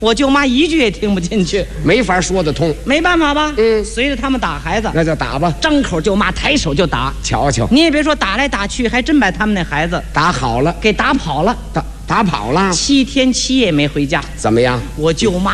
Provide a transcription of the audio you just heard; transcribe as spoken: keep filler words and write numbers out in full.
我舅妈一句也听不进去， 没法说得通。 没办法吧？ 嗯， 随着他们打孩子， 那就打吧， 张口就骂，抬手就打。 瞧瞧， 你也别说打来打去，还真把他们那孩子打好了， 给打跑了， 打打跑了， 七天七夜没回家。 怎么样？ 我舅妈